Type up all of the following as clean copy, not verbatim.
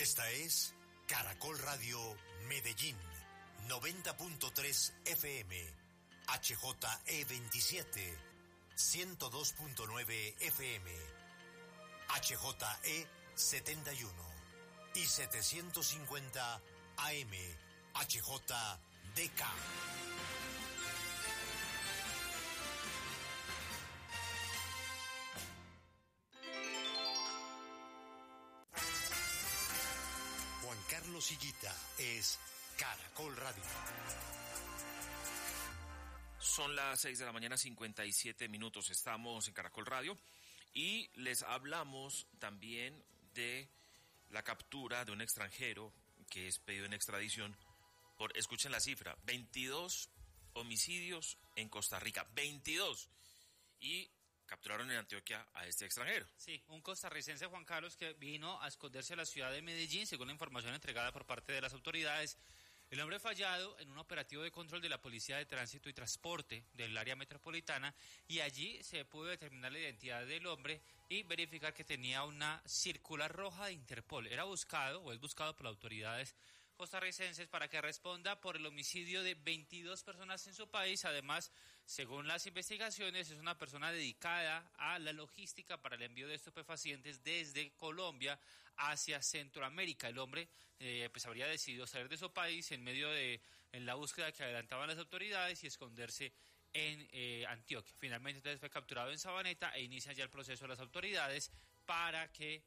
Esta es Caracol Radio Medellín, 90.3 FM, HJE27, 102.9 FM, HJE71 y 750 AM, HJDK. Juan Carlos Higuita es Caracol Radio. Son las 6 de la mañana, 57 minutos. Estamos en Caracol Radio y les hablamos también de la captura de un extranjero que es pedido en extradición por, escuchen la cifra, 22 homicidios en Costa Rica. 22. Y capturaron en Antioquia a este extranjero. Sí, un costarricense, Juan Carlos, que vino a esconderse a la ciudad de Medellín, según la información entregada por parte de las autoridades. El hombre fallado en un operativo de control de la Policía de Tránsito y Transporte del área metropolitana, y allí se pudo determinar la identidad del hombre y verificar que tenía una circular roja de Interpol. Era buscado, o es buscado por las autoridades costarricenses para que responda por el homicidio de 22 personas en su país. Además, según las investigaciones, es una persona dedicada a la logística para el envío de estupefacientes desde Colombia hacia Centroamérica. El hombre pues habría decidido salir de su país en la búsqueda que adelantaban las autoridades y esconderse en Antioquia. Finalmente entonces fue capturado en Sabaneta e inician ya el proceso de las autoridades para que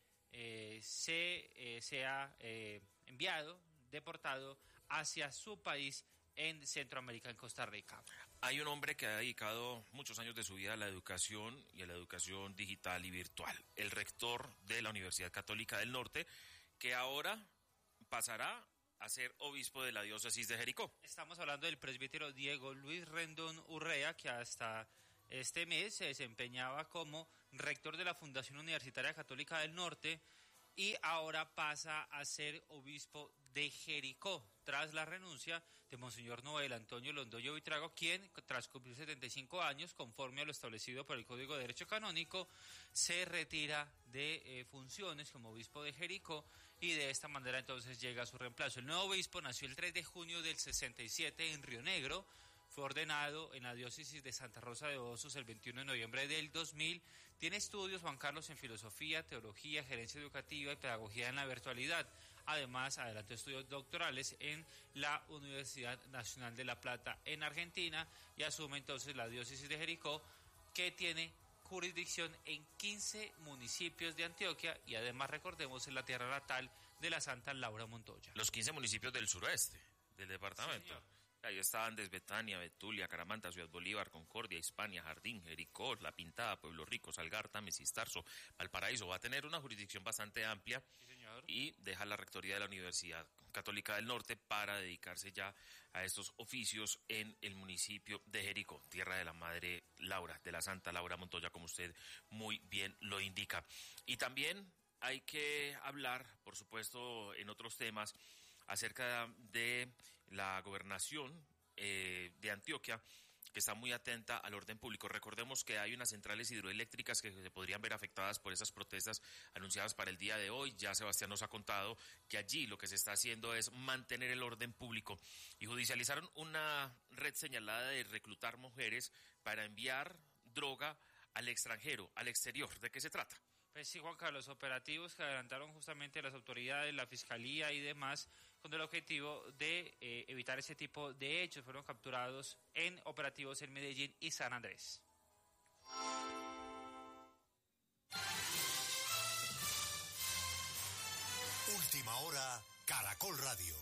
sea enviado, deportado hacia su país en Centroamérica, en Costa Rica. Hay un hombre que ha dedicado muchos años de su vida a la educación y a la educación digital y virtual, el rector de la Universidad Católica del Norte, que ahora pasará a ser obispo de la diócesis de Jericó. Estamos hablando del presbítero Diego Luis Rendón Urrea, que hasta este mes se desempeñaba como rector de la Fundación Universitaria Católica del Norte y ahora pasa a ser obispo de Jericó, tras la renuncia de Monseñor Noel Antonio Londoño Buitrago, quien, tras cumplir 75 años, conforme a lo establecido por el Código de Derecho Canónico, se retira de funciones como obispo de Jericó, y de esta manera entonces llega a su reemplazo. El nuevo obispo nació el 3 de junio del 67 en Río Negro. Fue ordenado en la diócesis de Santa Rosa de Osos el 21 de noviembre del 2000. Tiene estudios, Juan Carlos, en filosofía, teología, gerencia educativa y pedagogía en la virtualidad. Además, adelantó estudios doctorales en la Universidad Nacional de La Plata en Argentina y asume entonces la diócesis de Jericó, que tiene jurisdicción en 15 municipios de Antioquia y además, recordemos, es la tierra natal de la Santa Laura Montoya. Los 15 municipios del suroeste del departamento. Sí, ahí estaban Betania, Betulia, Caramanta, Ciudad Bolívar, Concordia, Hispania, Jardín, Jericó, La Pintada, Pueblo Rico, Salgarta, Mesistarzo, Valparaíso. Va a tener una jurisdicción bastante amplia. Sí, señor. Y deja la rectoría de la Universidad Católica del Norte para dedicarse ya a estos oficios en el municipio de Jericó, tierra de la Madre Laura, de la Santa Laura Montoya, como usted muy bien lo indica. Y también hay que hablar, por supuesto, en otros temas, acerca de la gobernación de Antioquia, que está muy atenta al orden público. Recordemos que hay unas centrales hidroeléctricas que se podrían ver afectadas por esas protestas anunciadas para el día de hoy. Ya Sebastián nos ha contado que allí lo que se está haciendo es mantener el orden público, y judicializaron una red señalada de reclutar mujeres para enviar droga al extranjero, al exterior. ¿De qué se trata? Pues sí, Juan Carlos, operativos que adelantaron justamente las autoridades, la Fiscalía y demás, con el objetivo de evitar ese tipo de hechos. Fueron capturados en operativos en Medellín y San Andrés. Última hora, Caracol Radio.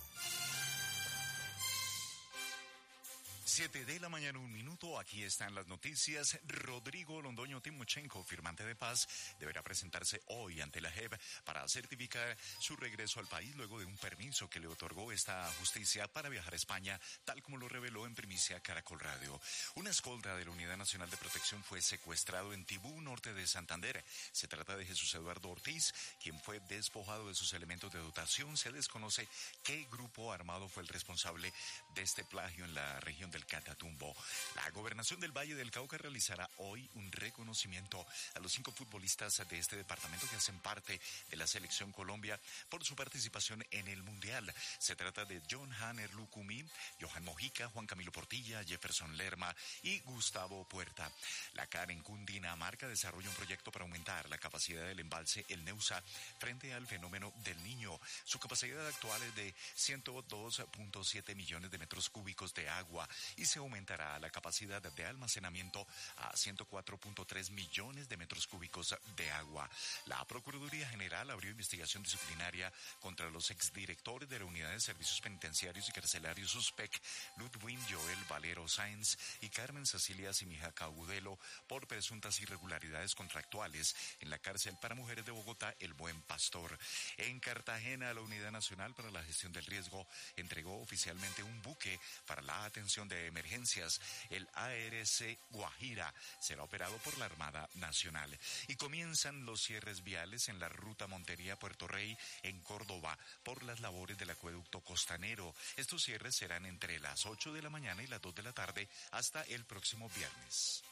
7 de la mañana, 1 minuto. Aquí están las noticias. Rodrigo Londoño Timochenko, firmante de paz, deberá presentarse hoy ante la JEP para certificar su regreso al país luego de un permiso que le otorgó esta justicia para viajar a España, tal como lo reveló en primicia Caracol Radio. Una escolta de la Unidad Nacional de Protección fue secuestrado en Tibú, norte de Santander. Se trata de Jesús Eduardo Ortiz, quien fue despojado de sus elementos de dotación. Se desconoce qué grupo armado fue el responsable de este plagio en la región del del Catatumbo. La Gobernación del Valle del Cauca realizará hoy un reconocimiento a los 5 futbolistas de este departamento que hacen parte de la Selección Colombia por su participación en el Mundial. Se trata de John Hanner Lucumí, Johan Mojica, Juan Camilo Portilla, Jefferson Lerma y Gustavo Puerta. La CAR en Cundinamarca desarrolla un proyecto para aumentar la capacidad del embalse El Neusa frente al fenómeno del Niño. Su capacidad actual es de 102.7 millones de metros cúbicos de agua y se aumentará la capacidad de almacenamiento a 104.3 millones de metros cúbicos de agua. La Procuraduría General abrió investigación disciplinaria contra los exdirectores de la Unidad de Servicios Penitenciarios y Carcelarios SUSPEC, Ludwig Joel Valero Sáenz y Carmen Cecilia Simijaca Agudelo, por presuntas irregularidades contractuales en la cárcel para mujeres de Bogotá, El Buen Pastor. En Cartagena, la Unidad Nacional para la Gestión del Riesgo entregó oficialmente un buque para la atención de emergencias. El ARC Guajira será operado por la Armada Nacional. Y comienzan los cierres viales en la ruta Montería-Puerto Rey en Córdoba por las labores del acueducto costanero. Estos cierres serán entre las 8 de la mañana y las 2 de la tarde hasta el próximo viernes.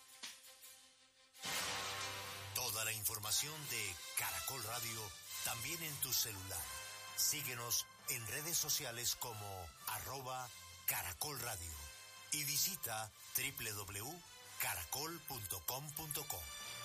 Toda la información de Caracol Radio también en tu celular. Síguenos en redes sociales como @Caracol Radio y visita www.caracol.com.co.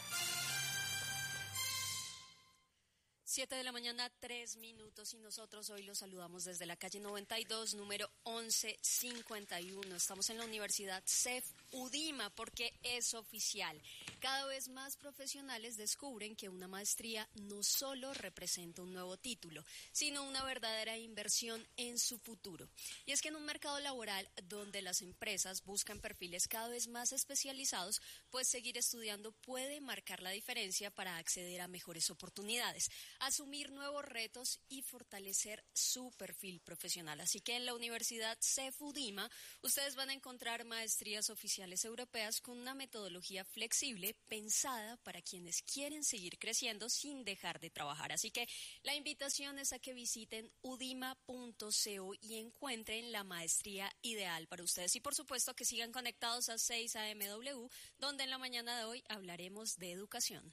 7 de la mañana, 3 minutos, y nosotros hoy los saludamos desde la calle 92, número 1151. Estamos en la Universidad CEF UDIMA porque es oficial. Cada vez más profesionales descubren que una maestría no solo representa un nuevo título, sino una verdadera inversión en su futuro. Y es que en un mercado laboral donde las empresas buscan perfiles cada vez más especializados, pues seguir estudiando puede marcar la diferencia para acceder a mejores oportunidades, asumir nuevos retos y fortalecer su perfil profesional. Así que en la Universidad CEF UDIMA ustedes van a encontrar maestrías oficiales europeas con una metodología flexible pensada para quienes quieren seguir creciendo sin dejar de trabajar. Así que la invitación es a que visiten udima.co y encuentren la maestría ideal para ustedes. Y por supuesto que sigan conectados a 6 AMW, donde en la mañana de hoy hablaremos de educación.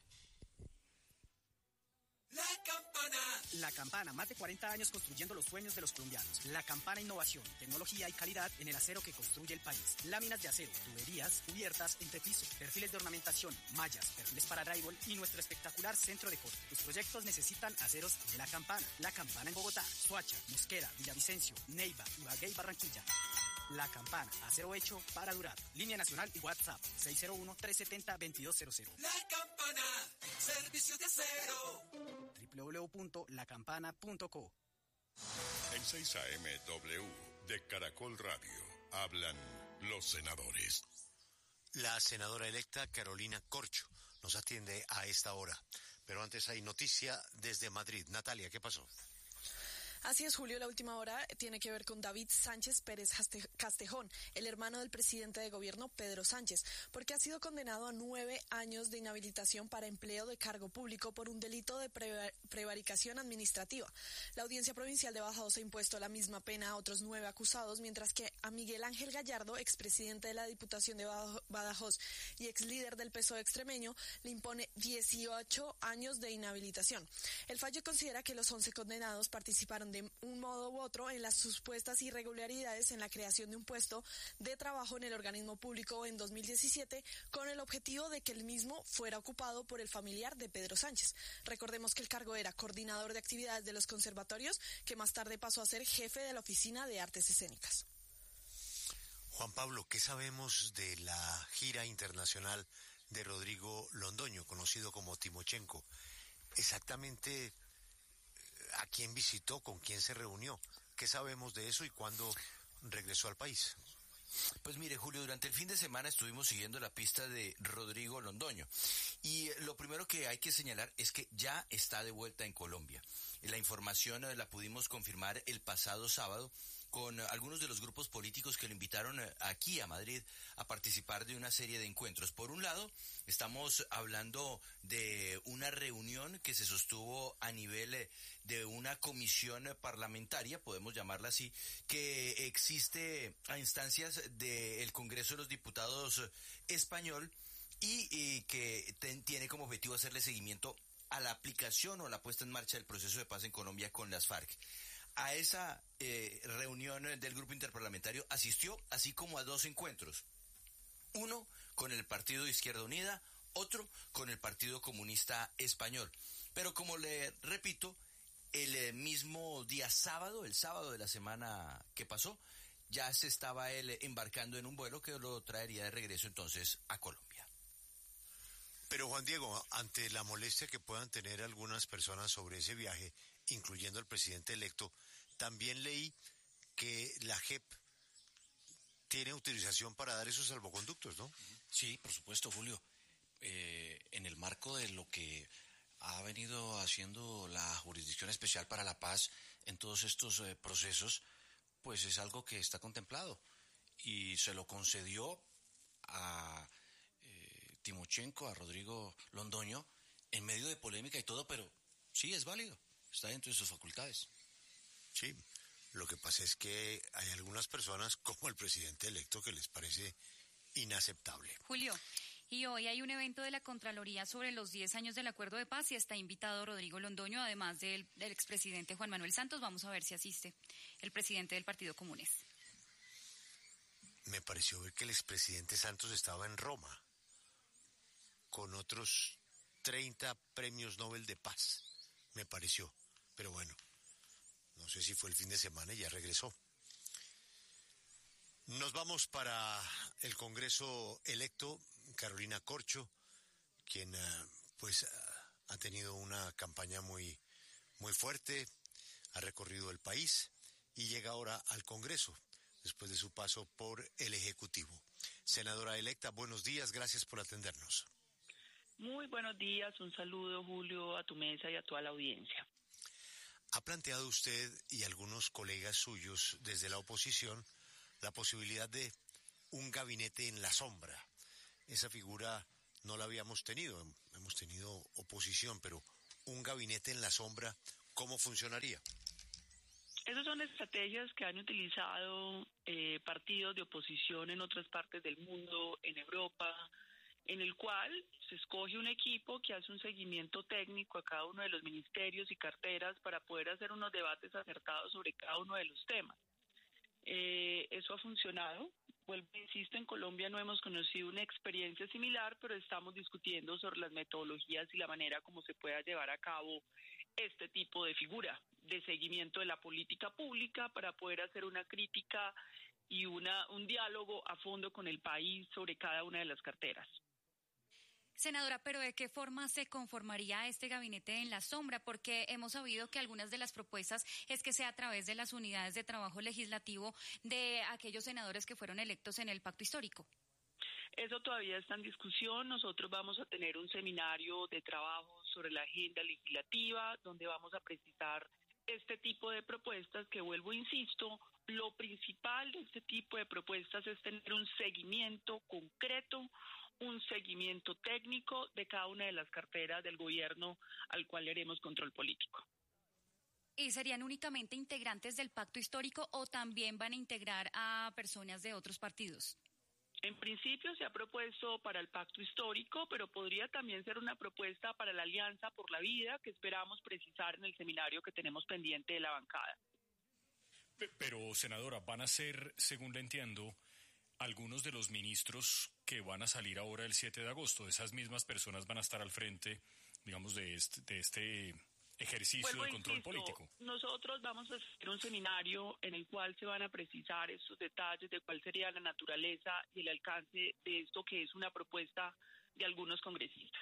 La Campana, más de 40 años construyendo los sueños de los colombianos. La Campana, innovación, tecnología y calidad en el acero que construye el país. Láminas de acero, tuberías, cubiertas, entrepiso, perfiles de ornamentación, mallas, perfiles para drywall y nuestro espectacular centro de corte. Tus proyectos necesitan aceros de La Campana. La Campana en Bogotá, Soacha, Mosquera, Villavicencio, Neiva, Ibagué y Barranquilla. La Campana, acero hecho para durar. Línea nacional y WhatsApp 601-370-2200. La Campana, servicio de acero. www.lacampana.co. En 6 AMW de Caracol Radio hablan los senadores. La senadora electa Carolina Corcho nos atiende a esta hora. Pero antes hay noticia desde Madrid. Natalia, ¿qué pasó? Así es, Julio, la última hora tiene que ver con David Sánchez Pérez Castejón, el hermano del presidente de gobierno Pedro Sánchez, porque ha sido condenado a 9 años de inhabilitación para empleo de cargo público por un delito de prevaricación administrativa. La Audiencia Provincial de Badajoz ha impuesto la misma pena a otros 9 acusados, mientras que a Miguel Ángel Gallardo, expresidente de la Diputación de Badajoz y exlíder del PSOE extremeño, le impone 18 años de inhabilitación. El fallo considera que los 11 condenados participaron de un modo u otro en las supuestas irregularidades en la creación de un puesto de trabajo en el organismo público en 2017 con el objetivo de que el mismo fuera ocupado por el familiar de Pedro Sánchez. Recordemos que el cargo era coordinador de actividades de los conservatorios, que más tarde pasó a ser jefe de la Oficina de Artes Escénicas. Juan Pablo, ¿qué sabemos de la gira internacional de Rodrigo Londoño, conocido como Timochenko? Exactamente, ¿a quién visitó? ¿Con quién se reunió? ¿Qué sabemos de eso y cuándo regresó al país? Pues mire, Julio, durante el fin de semana estuvimos siguiendo la pista de Rodrigo Londoño y lo primero que hay que señalar es que ya está de vuelta en Colombia. La información la pudimos confirmar el pasado sábado con algunos de los grupos políticos que lo invitaron aquí a Madrid a participar de una serie de encuentros. Por un lado, estamos hablando de una reunión que se sostuvo a nivel de una comisión parlamentaria, podemos llamarla así, que existe a instancias del Congreso de los Diputados español y que tiene como objetivo hacerle seguimiento a la aplicación o la puesta en marcha del proceso de paz en Colombia con las FARC. A esa reunión del grupo interparlamentario asistió, así como a 2 encuentros. Uno con el Partido Izquierda Unida, otro con el Partido Comunista Español. Pero como le repito, el mismo día sábado, el sábado de la semana que pasó, ya se estaba él embarcando en un vuelo que lo traería de regreso entonces a Colombia. Pero Juan Diego, ante la molestia que puedan tener algunas personas sobre ese viaje, incluyendo al presidente electo, también leí que la JEP tiene autorización para dar esos salvoconductos, ¿no? Sí, por supuesto, Julio. En el marco de lo que ha venido haciendo la Jurisdicción Especial para la Paz en todos estos procesos, pues es algo que está contemplado. Y se lo concedió a Timochenko, a Rodrigo Londoño, en medio de polémica y todo, pero sí es válido, está dentro de sus facultades. Sí, lo que pasa es que hay algunas personas, como el presidente electo, que les parece inaceptable. Julio, y hoy hay un evento de la Contraloría sobre los 10 años del Acuerdo de Paz y está invitado Rodrigo Londoño, además del expresidente Juan Manuel Santos. Vamos a ver si asiste el presidente del Partido Comunes. Me pareció ver que el expresidente Santos estaba en Roma con otros 30 premios Nobel de Paz, me pareció, pero bueno. No sé si fue el fin de semana y ya regresó. Nos vamos para el Congreso electo, Carolina Corcho, quien ha tenido una campaña muy fuerte, ha recorrido el país y llega ahora al Congreso, después de su paso por el Ejecutivo. Senadora electa, buenos días, gracias por atendernos. Muy buenos días, un saludo, Julio, a tu mesa y a toda la audiencia. ¿Ha planteado usted y algunos colegas suyos desde la oposición la posibilidad de un gabinete en la sombra? Esa figura no la habíamos tenido, hemos tenido oposición, pero un gabinete en la sombra, ¿cómo funcionaría? Esas son estrategias que han utilizado partidos de oposición en otras partes del mundo, en Europa, en el cual se escoge un equipo que hace un seguimiento técnico a cada uno de los ministerios y carteras para poder hacer unos debates acertados sobre cada uno de los temas. Eso ha funcionado. Vuelvo, insisto, en Colombia no hemos conocido una experiencia similar, pero estamos discutiendo sobre las metodologías y la manera como se pueda llevar a cabo este tipo de figura de seguimiento de la política pública para poder hacer una crítica y un diálogo a fondo con el país sobre cada una de las carteras. Senadora, pero ¿de qué forma se conformaría este gabinete en la sombra? Porque hemos sabido que algunas de las propuestas es que sea a través de las unidades de trabajo legislativo de aquellos senadores que fueron electos en el pacto histórico. Eso todavía está en discusión. Nosotros vamos a tener un seminario de trabajo sobre la agenda legislativa, donde vamos a precisar este tipo de propuestas que, vuelvo, insisto, lo principal de este tipo de propuestas es tener un seguimiento concreto, un seguimiento técnico de cada una de las carteras del gobierno al cual le haremos control político. ¿Y serían únicamente integrantes del pacto histórico o también van a integrar a personas de otros partidos? En principio se ha propuesto para el pacto histórico, pero podría también ser una propuesta para la Alianza por la Vida, que esperamos precisar en el seminario que tenemos pendiente de la bancada. Pero, senadora, van a ser, según le entiendo, algunos de los ministros que van a salir ahora el 7 de agosto. Esas mismas personas van a estar al frente, digamos, de este ejercicio de control político. Nosotros vamos a hacer un seminario en el cual se van a precisar estos detalles de cuál sería la naturaleza y el alcance de esto que es una propuesta de algunos congresistas.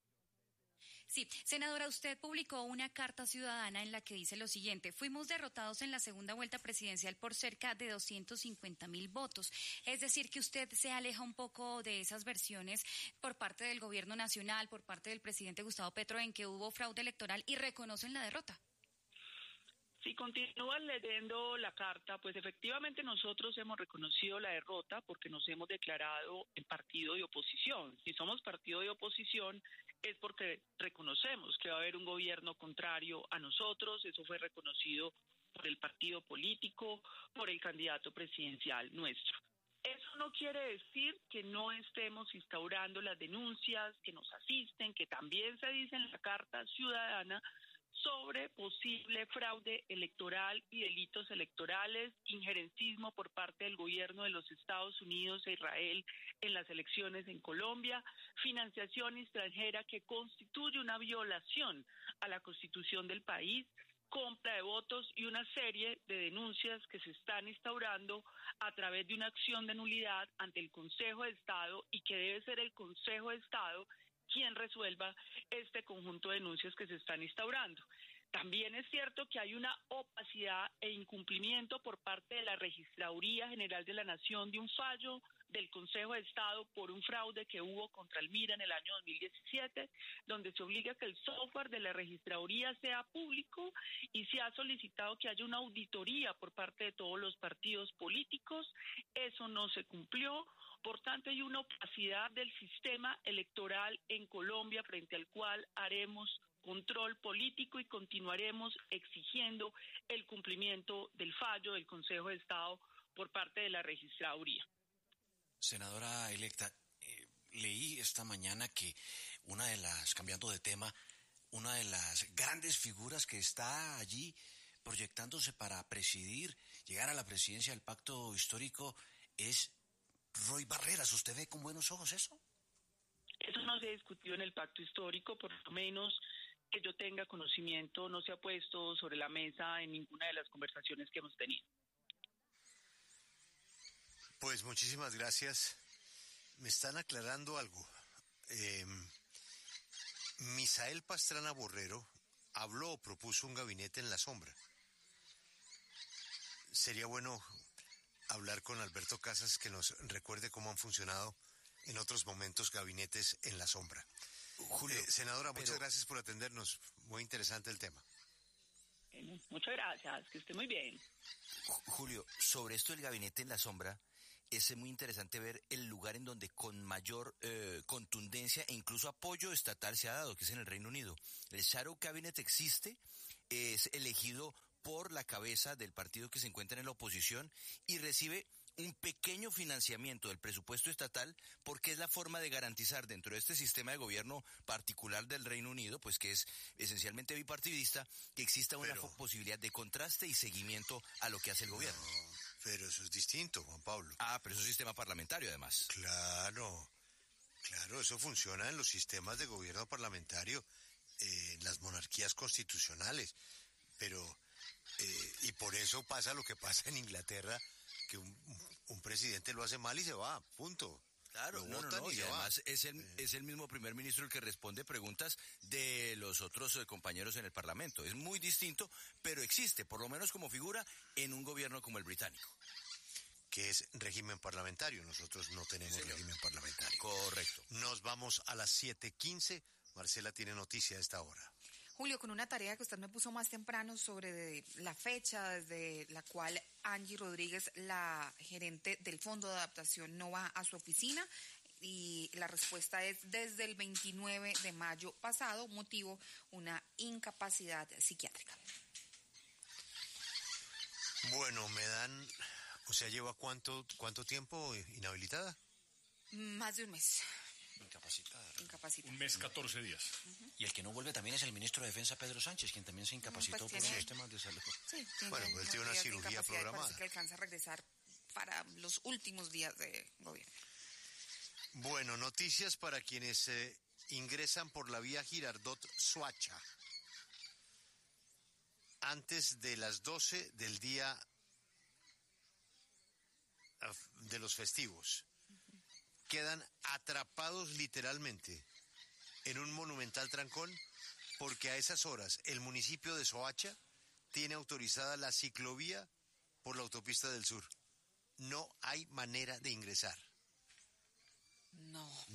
Sí, senadora, usted publicó una carta ciudadana en la que dice lo siguiente: fuimos derrotados en la segunda vuelta presidencial por cerca de 250,000 votos. Es decir, que usted se aleja un poco de esas versiones por parte del gobierno nacional, por parte del presidente Gustavo Petro, en que hubo fraude electoral y reconocen la derrota. Si continúan leyendo la carta, pues efectivamente nosotros hemos reconocido la derrota porque nos hemos declarado el partido de oposición. Si somos partido de oposición es porque reconocemos que va a haber un gobierno contrario a nosotros, eso fue reconocido por el partido político, por el candidato presidencial nuestro. Eso no quiere decir que no estemos instaurando las denuncias que nos asisten, que también se dice en la Carta Ciudadana, sobre posible fraude electoral y delitos electorales, injerencismo por parte del gobierno de los Estados Unidos e Israel en las elecciones en Colombia, financiación extranjera que constituye una violación a la Constitución del país, compra de votos y una serie de denuncias que se están instaurando a través de una acción de nulidad ante el Consejo de Estado y que debe ser el Consejo de Estado quien resuelva este conjunto de denuncias que se están instaurando. También es cierto que hay una opacidad e incumplimiento por parte de la Registraduría General de la Nación de un fallo del Consejo de Estado por un fraude que hubo contra el MIRA en el año 2017, donde se obliga a que el software de la Registraduría sea público y se ha solicitado que haya una auditoría por parte de todos los partidos políticos. Eso no se cumplió. Por tanto, hay una opacidad del sistema electoral en Colombia frente al cual haremos control político y continuaremos exigiendo el cumplimiento del fallo del Consejo de Estado por parte de la Registraduría. Senadora electa, leí esta mañana que cambiando de tema, una de las grandes figuras que está allí proyectándose para presidir, llegar a la presidencia del Pacto Histórico es Roy Barreras. ¿Usted ve con buenos ojos eso? Eso no se discutió en el Pacto Histórico, por lo menos que yo tenga conocimiento, no se ha puesto sobre la mesa en ninguna de las conversaciones que hemos tenido. Pues muchísimas gracias. Me están aclarando algo. Misael Pastrana Borrero habló o propuso un gabinete en la sombra. Sería bueno hablar con Alberto Casas que nos recuerde cómo han funcionado en otros momentos gabinetes en la sombra. Julio, senadora, muchas gracias por atendernos. Muy interesante el tema. Muchas gracias, que esté muy bien. Julio, sobre esto del gabinete en la sombra, es muy interesante ver el lugar en donde con mayor contundencia e incluso apoyo estatal se ha dado, que es en el Reino Unido. El Shadow Cabinet existe, es elegido por la cabeza del partido que se encuentra en la oposición y recibe un pequeño financiamiento del presupuesto estatal porque es la forma de garantizar dentro de este sistema de gobierno particular del Reino Unido, pues que es esencialmente bipartidista, que exista una posibilidad de contraste y seguimiento a lo que hace el gobierno. No, pero eso es distinto, Juan Pablo. Pero es un sistema parlamentario además. Claro, eso funciona en los sistemas de gobierno parlamentario, en las monarquías constitucionales, pero y por eso pasa lo que pasa en Inglaterra, que un presidente lo hace mal y se va, punto. Claro, no, y además es el mismo primer ministro el que responde preguntas de los otros compañeros en el Parlamento. Es muy distinto, pero existe, por lo menos como figura, en un gobierno como el británico. Que es régimen parlamentario, nosotros no tenemos régimen parlamentario. Correcto. Nos vamos a las 7:15, Marcela tiene noticia a esta hora. Julio, con una tarea que usted me puso más temprano sobre la fecha desde la cual Angie Rodríguez, la gerente del Fondo de Adaptación, no va a su oficina, y la respuesta es desde el 29 de mayo pasado, motivo una incapacidad psiquiátrica. Bueno, ¿lleva cuánto tiempo inhabilitada? Más de un mes. Incapacitada. Un mes, 14 días. Y el que no vuelve también es el ministro de Defensa, Pedro Sánchez, quien también se incapacitó por los temas de salud. Sí, bueno, pues él tiene una cirugía programada. Parece que alcanza a regresar para los últimos días de gobierno. Bueno, noticias para quienes ingresan por la vía Girardot-Soacha antes de las 12 del día de los festivos. Quedan atrapados literalmente en un monumental trancón porque a esas horas el municipio de Soacha tiene autorizada la ciclovía por la autopista del sur. No hay manera de ingresar. No.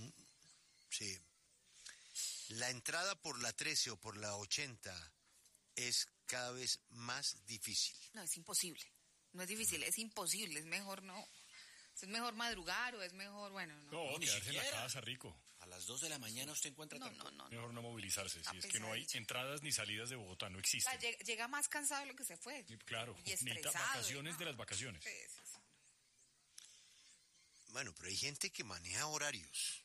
Sí. La entrada por la 13 o por la 80 es cada vez más difícil. No, es imposible. No es difícil, es imposible. Es mejor no. Es mejor madrugar o es mejor, bueno, no. No, ni quedarse en la siquiera. casa, rico. A las 2 de la mañana usted encuentra No, trancón. Mejor no movilizarse. Si es que no hay pesadilla. entradas ni salidas de Bogotá, no O existen. sea, llega más cansado de lo que se fue. Claro, Y estresado. vacaciones de las vacaciones. Sí, sí, sí. Bueno, pero hay gente que maneja horarios.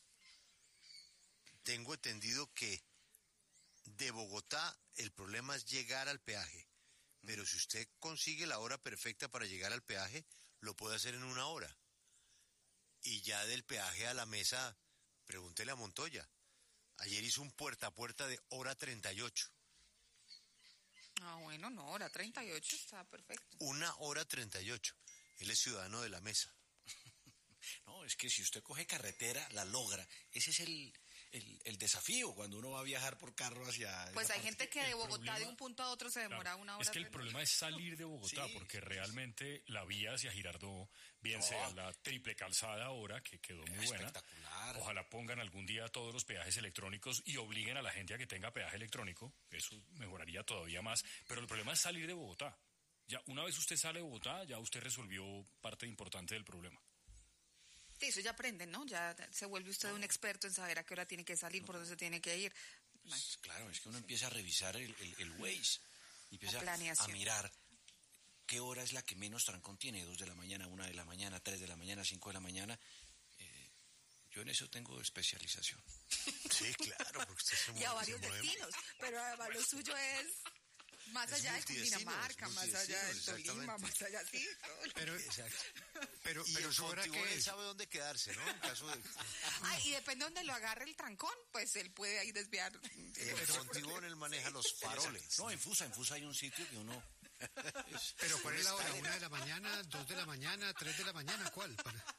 Tengo entendido que de Bogotá el problema es llegar al peaje. Pero si usted consigue la hora perfecta para llegar al peaje, lo puede hacer en 1 hora. Y ya del peaje a la mesa, pregúntele a Montoya. Ayer hizo un puerta a puerta de hora 38. Ah, bueno, no, hora 38 está perfecto. 1 hora 38. Él es ciudadano de la mesa. No, es que si usted coge carretera, la logra. Ese es el desafío cuando uno va a viajar por carro hacia... Pues esa hay parte. gente que de Bogotá problema- de un punto a otro se demora Claro, 1 hora. es que el 30. problema es salir de Bogotá, Sí, porque realmente la vía hacia Girardot, bien sea la triple calzada ahora, que quedó muy buena. Espectacular. Ojalá pongan algún día todos los peajes electrónicos y obliguen a la gente a que tenga peaje electrónico. Eso mejoraría todavía más. Pero el problema es salir de Bogotá. Ya una vez usted sale de Bogotá, ya usted resolvió parte importante del problema. Sí, eso ya aprenden, ¿no? Ya se vuelve usted un experto en saber a qué hora tiene que salir, por dónde se tiene que ir. Bueno, Claro, es que uno empieza a revisar el Waze. Y empieza La planeación. a mirar qué hora es la que menos trancón tiene. 2 de la mañana, 1 de la mañana, 3 de la mañana, 5 de la mañana. Yo en eso tengo especialización. Sí, claro, porque usted se y mueve. a varios destinos, pero además lo suyo es más Es allá de multidestinos, Cundinamarca, más allá de multidestinos, Tolima, exactamente. más allá, sí. todo lo- Pero, Exacto. pero Y su el hora Fontibón, que él es. sabe dónde quedarse, ¿no? En caso de... Ah, y depende de donde lo agarre el trancón, pues él puede ahí desviar. El Fontibón, él maneja los faroles. No, en Fusa hay un sitio que uno... Pero ¿cuál es la hora? ¿1 de la mañana, 2 de la mañana, 3 de la mañana? ¿Cuál?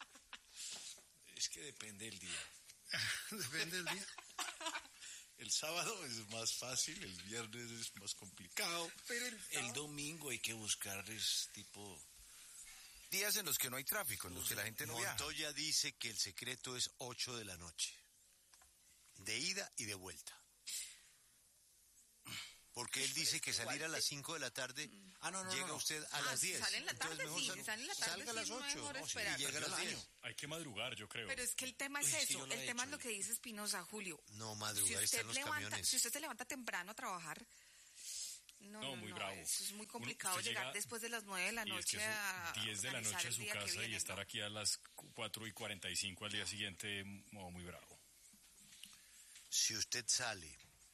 Es que depende del día. Depende del día. El sábado es más fácil, el viernes es más complicado. Pero el domingo hay que buscar Días en los que no hay tráfico, en los que la gente no viaja. Montoya dice que el secreto es 8 de la noche. De ida y de vuelta. Porque él dice que salir a las 5 de la tarde, llega usted a las 10. Si sale en la tarde, Entonces mejor sí, si sale en la tarde, salga a las sí, 8 mejor y esperar. llega a las 10. Hay que madrugar, yo creo. Pero es que el tema es Es que eso, yo lo el he tema es hecho, lo que dice Espinosa, Julio. No, madrugar está en los camiones. Si usted se levanta temprano a trabar, No, muy bravo. eso es muy complicado Usted llegar llega- después de las 9 de la Y es que noche eso, a 10 de la organizar noche a el su día que casa viene, y estar ¿no? aquí a las 4:45 al día siguiente, muy bravo. Si usted sale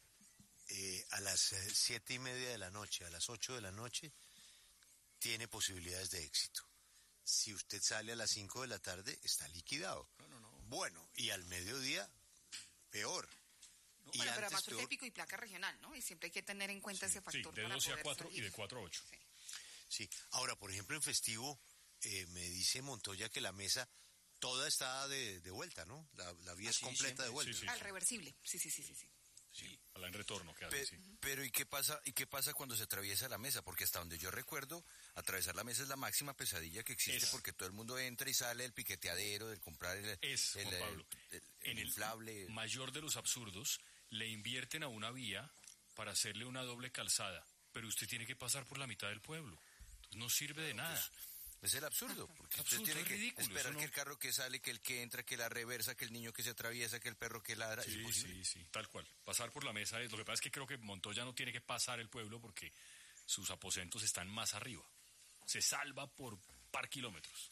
a las 7:30 de la noche, a las 8 de la noche, tiene posibilidades de éxito. Si usted sale a las 5 de la tarde, está liquidado. Bueno, y al mediodía, peor. Y Bueno, pero antes además porque peor. hay pico y placa regional, ¿no? Y siempre hay que tener en cuenta ese Sí, factor de para 12 a poder 4 y salir. de 4 a 8. Sí. Ahora, por ejemplo, en festivo, me dice Montoya que la mesa toda está de vuelta, ¿no? La vía es sí, completa siempre. de vuelta. Sí, Al reversible, sí. Sí, a la en retorno que hace, sí. Pero ¿y qué pasa cuando se atraviesa la mesa? Porque hasta donde yo recuerdo, atravesar la mesa es la máxima pesadilla que existe, Es. porque todo el mundo entra y sale del piqueteadero, del comprar el Juan Pablo. el inflable. Mayor de los absurdos, le invierten a una vía para hacerle una doble calzada, pero usted tiene que pasar por la mitad del pueblo. Entonces no sirve de nada. Es el absurdo, porque usted Absurdo, tiene es que ridículo, esperar eso no- que el carro que sale, que el que entra, que la reversa, que el niño que se atraviesa, que el perro que ladra. es imposible. Sí, tal cual. Pasar por la mesa es... Lo que pasa es que creo que Montoya no tiene que pasar el pueblo porque sus aposentos están más arriba. Se salva por par kilómetros.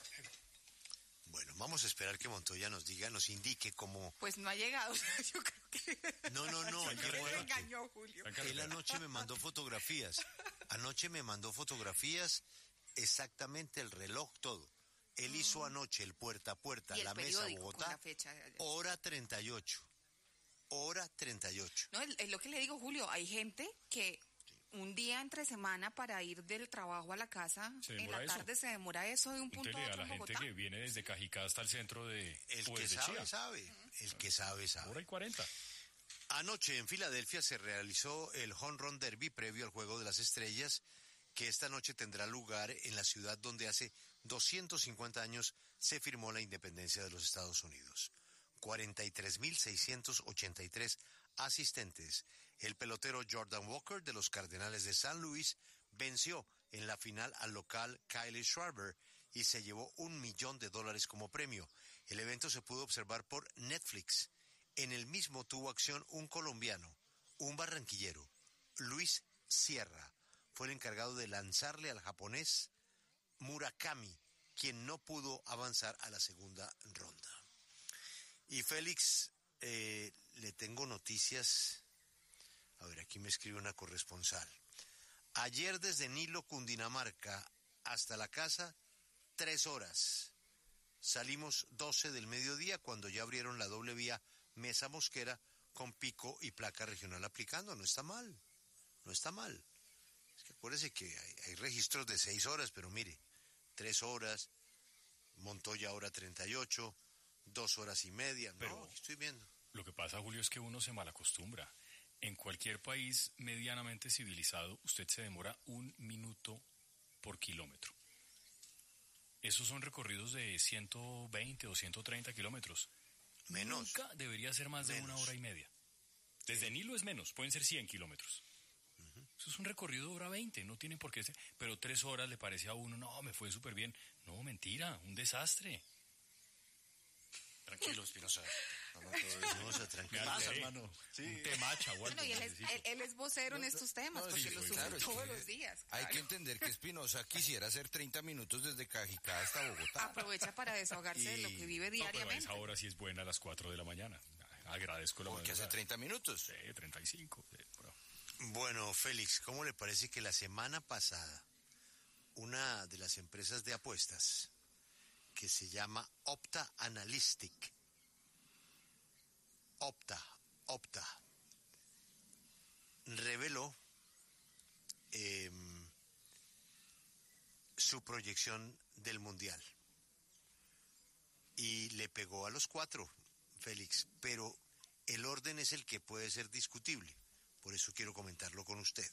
Bueno, vamos a esperar que Montoya nos diga, nos indique cómo... Pues no ha llegado, yo creo que... No, él llegó Me anoche. engañó, Julio. Él anoche me mandó fotografías. Anoche me mandó fotografías, exactamente el reloj, todo. Él hizo anoche el puerta a puerta, Y el la mesa periódico con Bogotá, la fecha de ayer. hora 38. Hora 38. No, es lo que le digo, Julio, hay gente que un día entre semana para ir del trabajo a la casa, Se en demora la eso. tarde se demora eso de un punto a Pregúntele a otro la en gente Bogotá. que viene desde Cajicá hasta el centro de... El o que desde sabe, Chía. sabe. El que sabe, sabe. Hora y 40. Anoche en Filadelfia se realizó el Home Run Derby previo al Juego de las Estrellas, que esta noche tendrá lugar en la ciudad donde hace 250 años se firmó la independencia de los Estados Unidos. 43.683 asistentes El pelotero Jordan Walker de los Cardenales de San Luis venció en la final al local Kyle Schwarber y se llevó $1 millón como premio. El evento se pudo observar por Netflix. En el mismo tuvo acción un colombiano, un barranquillero, Luis Sierra. Fue el encargado de lanzarle al japonés Murakami, quien no pudo avanzar a la segunda ronda. Y Félix, le tengo noticias. A ver, aquí me escribe una corresponsal. Ayer desde Nilo, Cundinamarca, hasta la casa, 3 horas. Salimos 12 del mediodía cuando ya abrieron la doble vía Mesa Mosquera con pico y placa regional aplicando. No está mal, no está mal. Es que acuérdese que hay registros de 6 horas, pero mire, 3 horas, Montoya ahora 38, 2 horas y media. Pero no, estoy viendo. Lo que pasa, Julio, es que uno se malacostumbra. En cualquier país medianamente civilizado, usted se demora 1 minuto por kilómetro. Esos son recorridos de 120 o 130 kilómetros. Menos. Nunca debería ser más de 1 hora y media. Desde Nilo es menos, pueden ser 100 kilómetros. Eso es un recorrido de hora 20, no tiene por qué ser. Pero 3 horas le parece a uno, no, me fue súper bien. No, mentira, un desastre. Tranquilo, Espinosa. Espinosa, tranquilo. Pasa, hermano. Sí. Un temacha o algo. Bueno, y él es vocero en estos temas, porque lo sube todos los días. Hay que entender que Espinosa quisiera hacer 30 minutos desde Cajicá hasta Bogotá. Aprovecha para desahogarse de lo que vive diariamente. Pero esa hora sí es buena a las 4 de la mañana. Agradezco la Porque hace 30 minutos. Sí, 35. Bueno, Félix, ¿cómo le parece que la semana pasada una de las empresas de apuestas que se llama Opta Analytic, Opta, reveló su proyección del Mundial y le pegó a los 4, Félix, pero el orden es el que puede ser discutible, por eso quiero comentarlo con usted.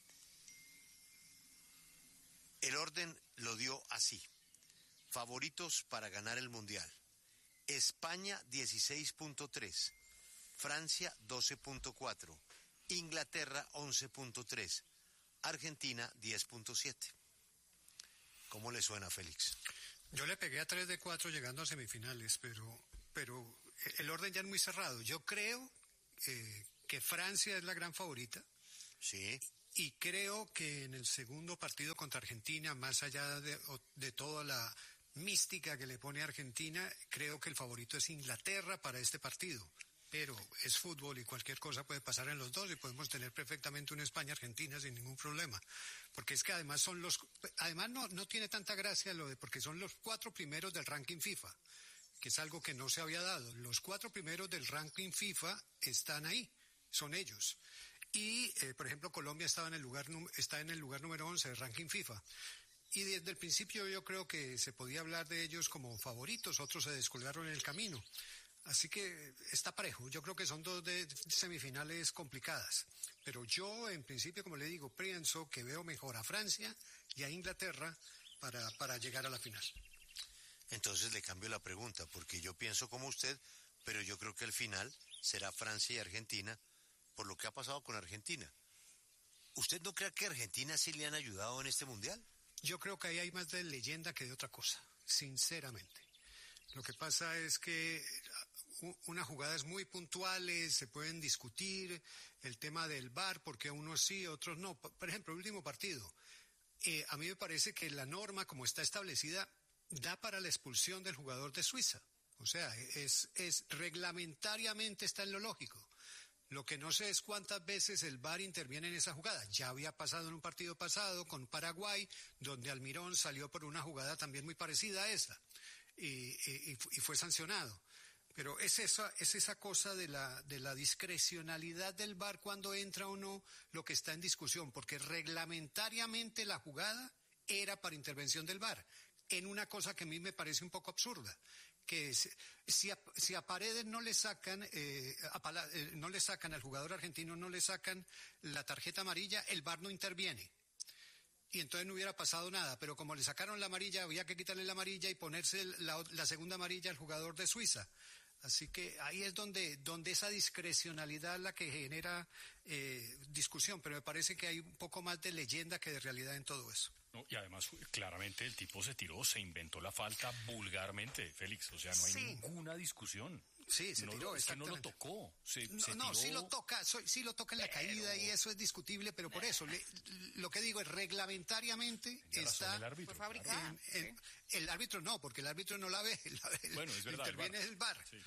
El orden lo dio así: favoritos para ganar el Mundial: España 16.3, Francia 12.4, Inglaterra 11.3, Argentina 10.7. ¿Cómo le suena, Félix? Yo le pegué a 3 de 4 llegando a semifinales, pero el orden ya es muy cerrado. Yo creo que Francia es la gran favorita. Sí. Y creo que en el segundo partido contra Argentina, más allá de toda la mística que le pone a Argentina, creo que el favorito es Inglaterra para este partido. Pero es fútbol y cualquier cosa puede pasar en los dos y podemos tener perfectamente una España-Argentina sin ningún problema. Porque es que además no tiene tanta gracia porque son los 4 primeros del ranking FIFA, que es algo que no se había dado. Los 4 primeros del ranking FIFA están ahí, son ellos. Y, por ejemplo, Colombia está en el lugar número 11 del ranking FIFA. Y desde el principio yo creo que se podía hablar de ellos como favoritos, otros se descolgaron en el camino. Así que está parejo. Yo creo que son 2 de semifinales complicadas. Pero yo, en principio, como le digo, pienso que veo mejor a Francia y a Inglaterra para llegar a la final. Entonces le cambio la pregunta, porque yo pienso como usted, pero yo creo que el final será Francia y Argentina, por lo que ha pasado con Argentina. ¿Usted no cree que a Argentina sí le han ayudado en este Mundial? Yo creo que ahí hay más de leyenda que de otra cosa, sinceramente. Lo que pasa es que unas jugadas muy puntuales se pueden discutir, el tema del VAR, porque unos sí, otros no. Por ejemplo, el último partido, a mí me parece que la norma como está establecida da para la expulsión del jugador de Suiza. O sea, es reglamentariamente está en lo lógico. Lo que no sé es cuántas veces el VAR interviene en esa jugada. Ya había pasado en un partido pasado con Paraguay, donde Almirón salió por una jugada también muy parecida a esa y fue sancionado. Pero es esa cosa de la discrecionalidad del VAR cuando entra o no lo que está en discusión, porque reglamentariamente la jugada era para intervención del VAR, en una cosa que a mí me parece un poco absurda, que si a Paredes no le sacan al jugador argentino, no le sacan la tarjeta amarilla, el VAR no interviene. Y entonces no hubiera pasado nada, pero como le sacaron la amarilla, había que quitarle la amarilla y ponerse la segunda amarilla al jugador de Suiza. Así que ahí es donde esa discrecionalidad es la que genera discusión, pero me parece que hay un poco más de leyenda que de realidad en todo eso. No, y además, claramente el tipo se tiró, se inventó la falta vulgarmente, Félix. O sea, no hay ninguna discusión. Sí, se tiró, es que no lo tocó. Se no, tiró. sí lo toca, sí lo toca en la caída y eso es discutible, pero por eso, lo que digo es reglamentariamente está... El árbitro. Fue fabricada. El árbitro no, porque el árbitro no la ve. Bueno, es verdad. Interviene el VAR. Sí.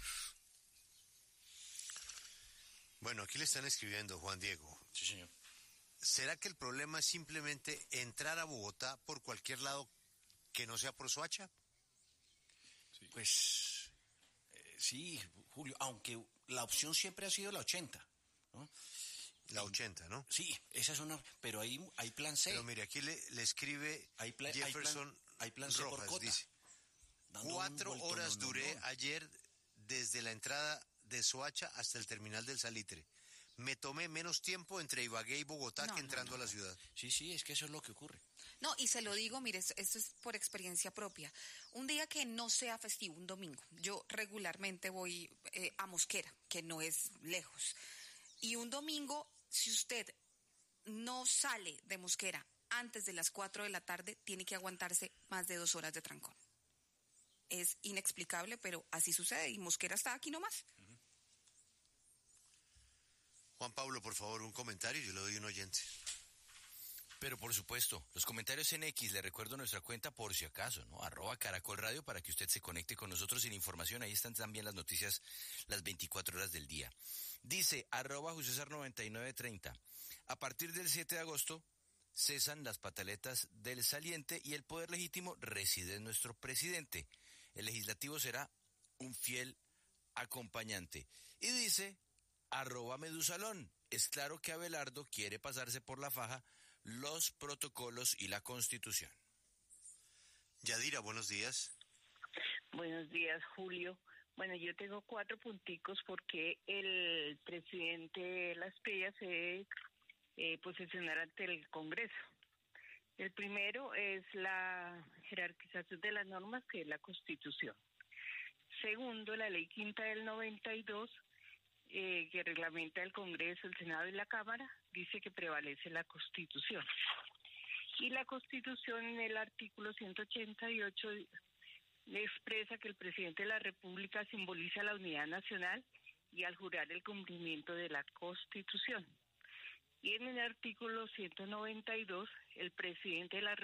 Bueno, aquí le están escribiendo, Juan Diego. Sí, señor. ¿Será que el problema es simplemente entrar a Bogotá por cualquier lado que no sea por Soacha? Sí. Pues sí, Julio, aunque la opción siempre ha sido la 80, ¿no? La 80, ¿no? Sí, esa es una, pero hay plan C. Pero mire, aquí le escribe Jefferson hay plan C Rojas, por cota. dice, 4 horas duré ayer desde la entrada de Soacha hasta el terminal del Salitre. Me tomé menos tiempo entre Ibagué y Bogotá que entrando a la ciudad. Sí, es que eso es lo que ocurre. No, y se lo digo, mire, esto es por experiencia propia. Un día que no sea festivo, un domingo, yo regularmente voy a Mosquera, que no es lejos. Y un domingo, si usted no sale de Mosquera antes de las 4 de la tarde, tiene que aguantarse más de 2 horas de trancón. Es inexplicable, pero así sucede, y Mosquera está aquí nomás. Juan Pablo, por favor, un comentario, yo le doy un oyente. Pero por supuesto, los comentarios en X, le recuerdo nuestra cuenta por si acaso, ¿no? @Caracol Radio para que usted se conecte con nosotros sin información. Ahí están también las noticias las 24 horas del día. Dice @Jusesar9930. A partir del 7 de agosto cesan las pataletas del saliente y el poder legítimo reside en nuestro presidente. El legislativo será un fiel acompañante. Y dice @Medusalón. Es claro que Abelardo quiere pasarse por la faja los protocolos y la Constitución. Yadira, buenos días. Buenos días, Julio. Bueno, yo tengo 4 punticos porque el presidente Las Pellas se debe posesionar ante el Congreso. El primero es la jerarquización de las normas, que es la Constitución. Segundo, la Ley Quinta del 92, que reglamenta el Congreso, el Senado y la Cámara, dice que prevalece la Constitución. Y la Constitución, en el artículo 188, expresa que el presidente de la República simboliza la unidad nacional y al jurar el cumplimiento de la Constitución. Y en el artículo 192, el presidente de la República